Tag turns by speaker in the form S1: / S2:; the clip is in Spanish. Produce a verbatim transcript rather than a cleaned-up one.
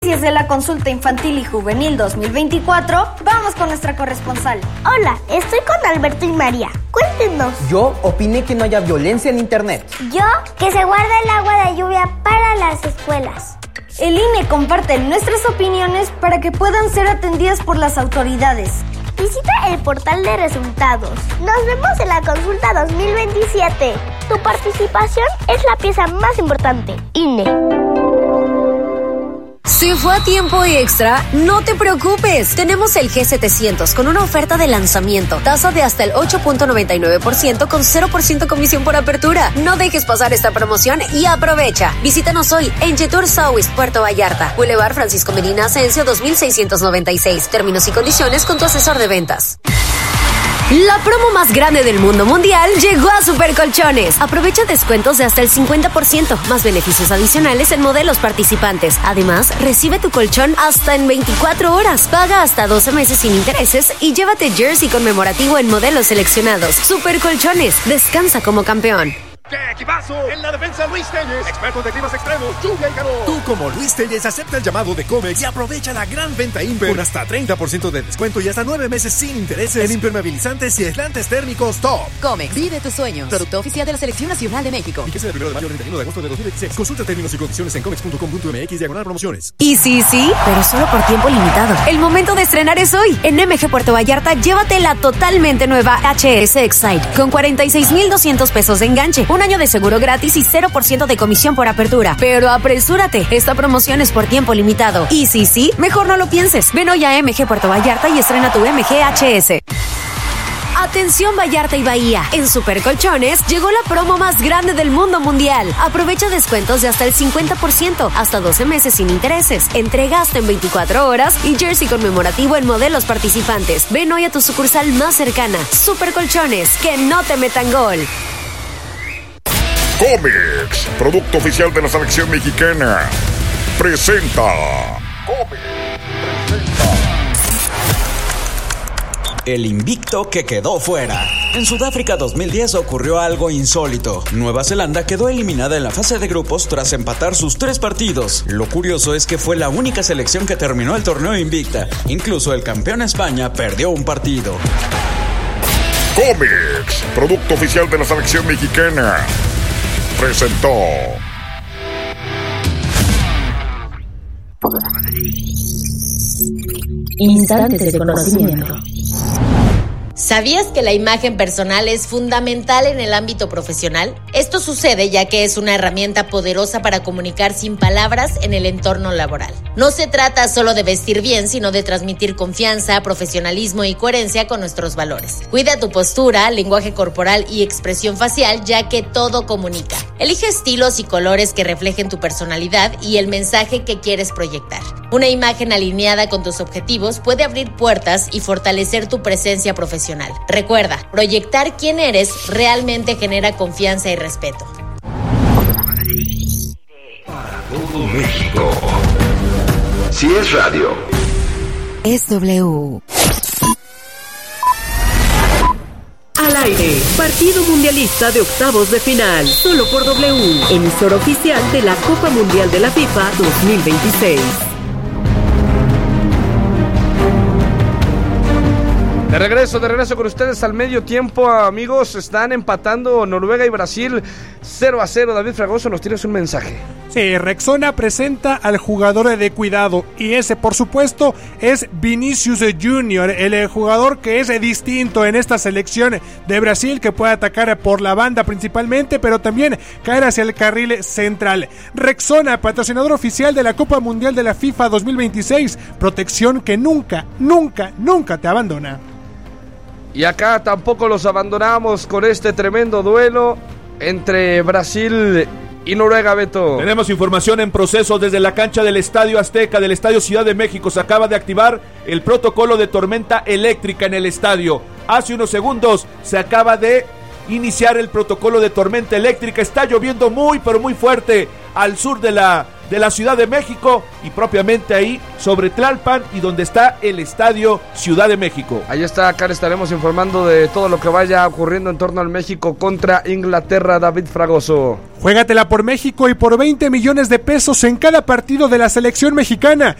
S1: noticias de la consulta infantil y juvenil dos mil veinticuatro, vamos con nuestra corresponsal.
S2: Hola, estoy con Alberto y María. Cuéntenos.
S3: Yo opiné que no haya violencia en internet.
S2: Yo, que se guarde el agua de lluvia para las escuelas.
S1: El I N E comparte nuestras opiniones para que puedan ser atendidas por las autoridades.
S2: Visita el portal de resultados. Nos vemos en la consulta dos mil veintisiete. Tu participación es la pieza más importante. I N E.
S4: ¿Se fue a tiempo extra? No te preocupes. Tenemos el G setecientos con una oferta de lanzamiento. Tasa de hasta el ocho punto noventa y nueve por ciento con cero por ciento comisión por apertura. No dejes pasar esta promoción y aprovecha. Visítanos hoy en Jetur Sauis, Puerto Vallarta. Boulevard Francisco Medina Asensio dos mil seiscientos noventa y seis. Términos y condiciones con tu asesor de ventas. La promo más grande del mundo mundial llegó a Supercolchones. Aprovecha descuentos de hasta el cincuenta por ciento, más beneficios adicionales en modelos participantes. Además, recibe tu colchón hasta en veinticuatro horas. Paga hasta doce meses sin intereses y llévate jersey conmemorativo en modelos seleccionados. Supercolchones, descansa como campeón.
S5: ¡Qué equipazo! En la defensa, Luis Telles, expertos de climas extremos, lluvia y calor. Tú, como Luis Telles, acepta el llamado de Comex y aprovecha la gran venta Imper con hasta treinta por ciento de descuento y hasta nueve meses sin intereses en impermeabilizantes y aislantes térmicos Top.
S6: Comex, vive tus sueños. Producto oficial de la Selección Nacional de México.
S5: Fíjese del primero de mayo al treinta y uno de agosto de dos mil veintiséis. Consulta términos y condiciones en comex punto com punto m x diagonal promociones.
S4: Y sí, sí, pero solo por tiempo limitado. El momento de estrenar es hoy. En M G Puerto Vallarta, llévate la totalmente nueva H S Excite con cuarenta y seis mil doscientos pesos de enganche, un año de seguro gratis y cero por ciento de comisión por apertura. Pero apresúrate, esta promoción es por tiempo limitado. Y sí, sí, mejor no lo pienses. Ven hoy a M G Puerto Vallarta y estrena tu M G H S. Atención Vallarta y Bahía, en Supercolchones llegó la promo más grande del mundo mundial. Aprovecha descuentos de hasta el cincuenta por ciento, hasta doce meses sin intereses, entrega hasta en veinticuatro horas y jersey conmemorativo en modelos participantes. Ven hoy a tu sucursal más cercana. Supercolchones, que no te metan gol.
S7: Comex, producto oficial de la selección mexicana, presenta. Comex presenta.
S8: El invicto que quedó fuera. En Sudáfrica dos mil diez ocurrió algo insólito. Nueva Zelanda quedó eliminada en la fase de grupos tras empatar sus tres partidos. Lo curioso es que fue la única selección que terminó el torneo invicta. Incluso el campeón España perdió un partido.
S7: Comex, producto oficial de la selección mexicana, presentó.
S9: Instantes de conocimiento.
S10: ¿Sabías que la imagen personal es fundamental en el ámbito profesional? Esto sucede ya que es una herramienta poderosa para comunicar sin palabras en el entorno laboral. No se trata solo de vestir bien, sino de transmitir confianza, profesionalismo y coherencia con nuestros valores. Cuida tu postura, lenguaje corporal y expresión facial, ya que todo comunica. Elige estilos y colores que reflejen tu personalidad y el mensaje que quieres proyectar. Una imagen alineada con tus objetivos puede abrir puertas y fortalecer tu presencia profesional. Recuerda, proyectar quién eres realmente genera confianza y respeto.
S11: Para todo México. Si es radio,
S9: es W.
S12: Al aire, partido mundialista de octavos de final, solo por W, emisora oficial de la Copa Mundial de la FIFA dos mil veintiséis.
S13: De regreso, de regreso con ustedes al medio tiempo, amigos. Están empatando Noruega y Brasil cero a cero. David Fragoso, nos tienes un mensaje.
S14: Sí, Rexona presenta al jugador de cuidado y ese, por supuesto, es Vinicius Junior, el jugador que es distinto en esta selección de Brasil, que puede atacar por la banda principalmente, pero también caer hacia el carril central. Rexona, patrocinador oficial de la Copa Mundial de la FIFA dos mil veintiséis, protección que nunca, nunca, nunca te abandona.
S13: Y acá tampoco los abandonamos con este tremendo duelo entre Brasil y Noruega, Beto.
S15: Tenemos información en proceso desde la cancha del Estadio Azteca, del Estadio Ciudad de México. Se acaba de activar el protocolo de tormenta eléctrica en el estadio. Hace unos segundos se acaba de iniciar el protocolo de tormenta eléctrica. Está lloviendo muy, pero muy fuerte al sur de la, de la Ciudad de México y propiamente ahí sobre Tlalpan y donde está el Estadio Ciudad de México.
S13: Ahí está, acá le estaremos informando de todo lo que vaya ocurriendo en torno al México contra Inglaterra. David Fragoso.
S14: Juégatela por México y por veinte millones de pesos en cada partido de la selección mexicana.